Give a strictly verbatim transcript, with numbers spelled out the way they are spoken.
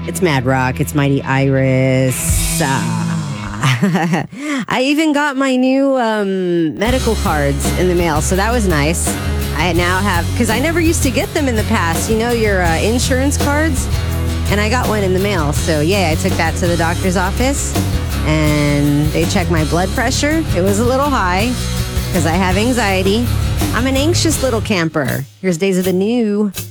It's Mad Rock. It's Mighty Iris. Uh, I even got my new um, medical cards in the mail, so that was nice. I now have, because I never used to get them in the past, you know, your uh, insurance cards, and I got one in the mail. So, yeah, I took that to the doctor's office, and they checked my blood pressure. It was a little high, because I have anxiety. I'm an anxious little camper. Here's Days of the New.